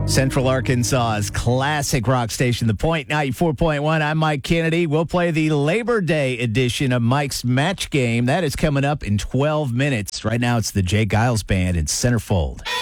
Central Arkansas's classic rock station, The Point 94.1. I'm Mike Kennedy. We'll play the Labor Day edition of Mike's Match Game. That is coming up in 12 minutes. Right now, it's the Jay Giles Band in Centerfold.